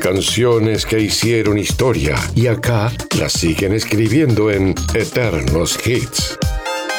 canciones que hicieron historia y acá las siguen escribiendo en Eternos Hits.